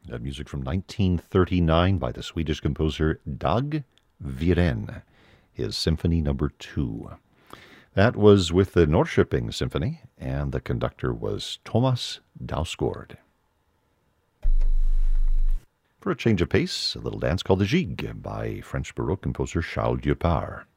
That music from 1939 by the Swedish composer Dag Viren, his Symphony Number 2. That was with the Norrköping Symphony, and the conductor was Thomas Dausgaard. For a change of pace, a little dance called the Gigue by French Baroque composer Charles Dupart.